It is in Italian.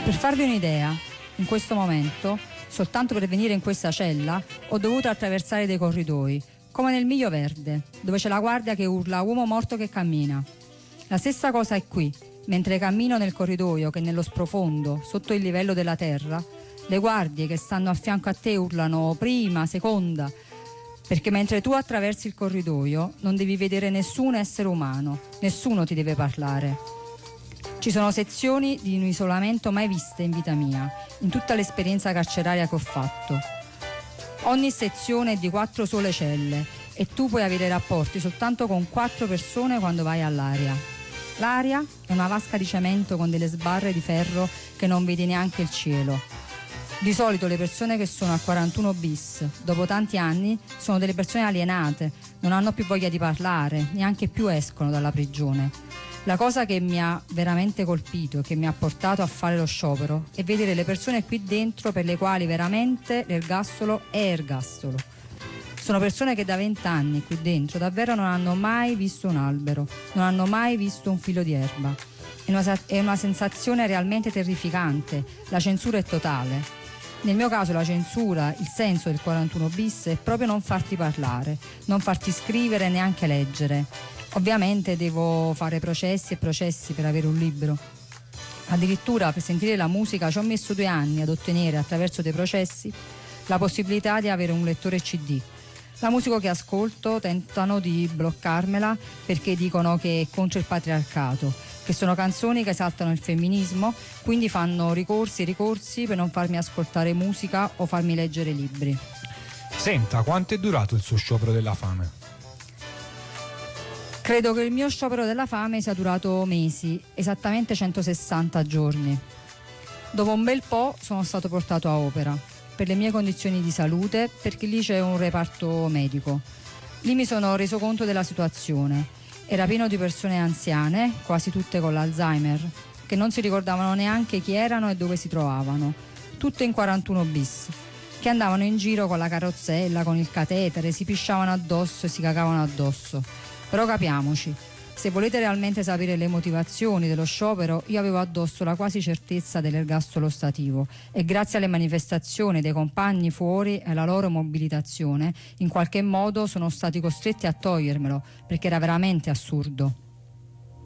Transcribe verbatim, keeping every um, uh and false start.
Per farvi un'idea, in questo momento, soltanto per venire in questa cella, ho dovuto attraversare dei corridoi, come nel Miglio Verde, dove c'è la guardia che urla uomo morto che cammina. La stessa cosa è qui, mentre cammino nel corridoio che nello sprofondo, sotto il livello della terra, le guardie che stanno a fianco a te urlano prima, seconda, perché mentre tu attraversi il corridoio non devi vedere nessun essere umano, nessuno ti deve parlare. Ci sono sezioni di un isolamento mai viste in vita mia, in tutta l'esperienza carceraria che ho fatto. Ogni sezione è di quattro sole celle e tu puoi avere rapporti soltanto con quattro persone quando vai all'aria. L'aria è una vasca di cemento con delle sbarre di ferro che non vedi neanche il cielo. Di solito le persone che sono al quarantuno bis, dopo tanti anni, sono delle persone alienate, non hanno più voglia di parlare, neanche più escono dalla prigione. La cosa che mi ha veramente colpito e che mi ha portato a fare lo sciopero è vedere le persone qui dentro per le quali veramente l'ergastolo è ergastolo. Sono persone che da vent'anni qui dentro davvero non hanno mai visto un albero, non hanno mai visto un filo di erba. È una, è una sensazione realmente terrificante, la censura è totale. Nel mio caso la censura, il senso del quarantuno bis è proprio non farti parlare, non farti scrivere, neanche leggere. Ovviamente devo fare processi e processi per avere un libro. Addirittura per sentire la musica ci ho messo due anni ad ottenere, attraverso dei processi, la possibilità di avere un lettore C D. La musica che ascolto tentano di bloccarmela perché dicono che è contro il patriarcato, che sono canzoni che esaltano il femminismo, quindi fanno ricorsi e ricorsi per non farmi ascoltare musica o farmi leggere libri. Senta, quanto è durato il suo sciopero della fame? Credo che il mio sciopero della fame sia durato mesi, esattamente centosessanta giorni. Dopo un bel po' sono stato portato a Opera, per le mie condizioni di salute, perché lì c'è un reparto medico. Lì mi sono reso conto della situazione. Era pieno di persone anziane, quasi tutte con l'Alzheimer, che non si ricordavano neanche chi erano e dove si trovavano, tutte in quarantuno bis, che andavano in giro con la carrozzella, con il catetere, si pisciavano addosso e si cagavano addosso. Però capiamoci, se volete realmente sapere le motivazioni dello sciopero, io avevo addosso la quasi certezza dell'ergastolo stativo e grazie alle manifestazioni dei compagni fuori e alla loro mobilitazione, in qualche modo sono stati costretti a togliermelo, perché era veramente assurdo.